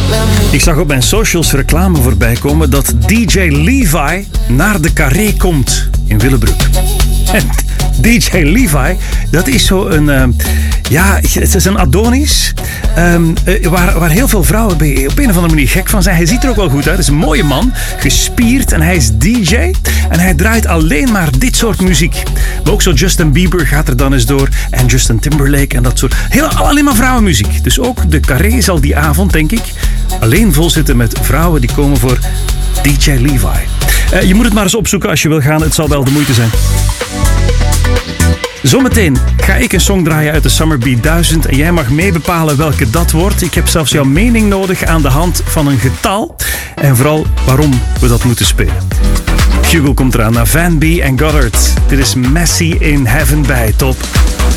Ik zag op mijn socials reclame voorbij komen dat DJ Levi naar de Carré komt in Willebroek. En DJ Levi, dat is zo een... het is een Adonis. Waar heel veel vrouwen op een of andere manier gek van zijn. Hij ziet er ook wel goed uit. Hij is een mooie man. Gespierd. En hij is DJ. En hij draait alleen maar dit soort muziek. Maar ook zo Justin Bieber gaat er dan eens door. En Justin Timberlake en dat soort. Alleen maar vrouwenmuziek. Dus ook de Carré zal die avond, denk ik, alleen vol zitten met vrouwen die komen voor DJ Levi. Je moet het maar eens opzoeken als je wil gaan. Het zal wel de moeite zijn. Zometeen ga ik een song draaien uit de Summerbeat 1000 en jij mag meebepalen welke dat wordt. Ik heb zelfs jouw mening nodig aan de hand van een getal en vooral waarom we dat moeten spelen. Hugo komt eraan naar Van B en Goddard. Dit is Messi in Heaven bij Top.